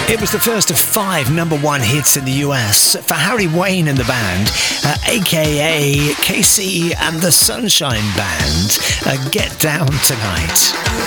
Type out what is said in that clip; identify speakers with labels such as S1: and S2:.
S1: It was the first of 5 number 1 hits in the US for Harry Wayne and the band, aka KC and the Sunshine Band. Get Down Tonight.